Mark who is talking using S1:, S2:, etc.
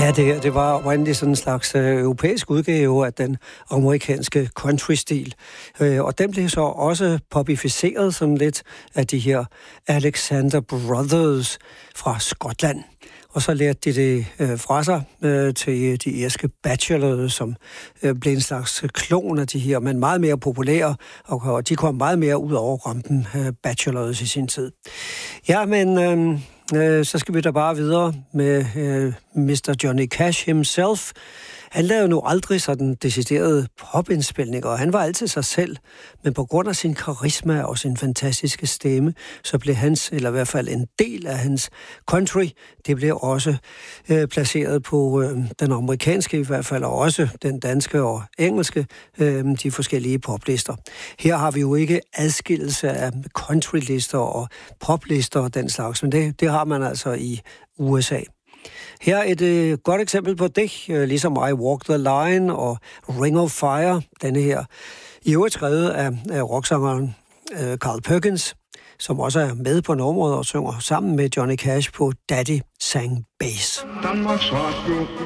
S1: Ja, det var oprindeligt sådan en slags europæisk udgave af den amerikanske country-stil. Og den blev så også popificeret sådan lidt af de her Alexander Brothers fra Skotland. Og så lærte de det fra sig til de irske Bachelors, som blev en slags klon af de her, men meget mere populære, og de kom meget mere ud over rampen, Bachelors i sin tid. Ja, men så skal vi da bare videre med Mr. Johnny Cash himself. Han lavede nu aldrig sådan deciderede popindspilninger, og han var altid sig selv. Men på grund af sin karisma og sin fantastiske stemme, så blev hans, eller i hvert fald en del af hans country, det blev også placeret på den amerikanske i hvert fald, og også den danske og engelske, de forskellige poplister. Her har vi jo ikke adskillelse af countrylister og poplister og den slags, men det har man altså i USA. Her er et godt eksempel på det, ligesom I Walk the Line og Ring of Fire, denne her, i øvrigt skrevet af rocksangeren Carl Perkins, som også er med på nummeret og synger sammen med Johnny Cash på Daddy Sang Bass.